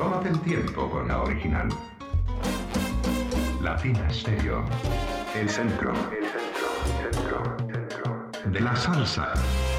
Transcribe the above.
Tómate el tiempo con la original. Latina Stereo. El centro de la salsa.